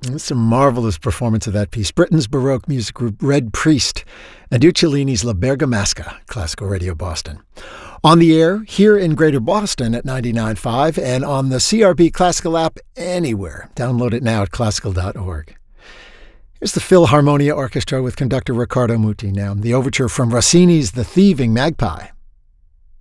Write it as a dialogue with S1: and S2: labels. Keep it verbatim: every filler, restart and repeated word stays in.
S1: It's a marvelous performance of that piece. Britain's Baroque music group Red Priest and Uccellini's La Bergamasca, Classical Radio Boston. On the air here in Greater Boston at ninety-nine point five and on the C R B Classical app anywhere. Download it now at classical dot org. Here's the Philharmonia Orchestra with conductor Riccardo Muti now. The overture from Rossini's The Thieving Magpie.